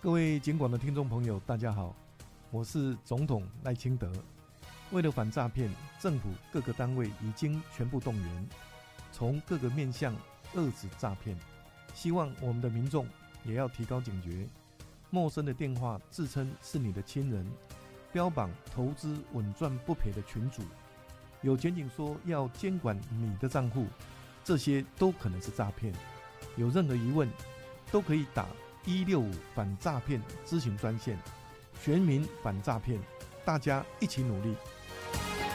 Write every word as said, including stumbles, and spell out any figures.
各位警广的听众朋友，大家好，我是总统赖清德。为了反诈骗，政府各个单位已经全部动员，从各个面向遏止诈骗。希望我们的民众也要提高警觉，陌生的电话自称是你的亲人，标榜投资稳赚不赔的群组，有检警说要监管你的账户，这些都可能是诈骗。有任何疑问都可以打一六五反诈骗咨询专线，全民反诈骗，大家一起努力。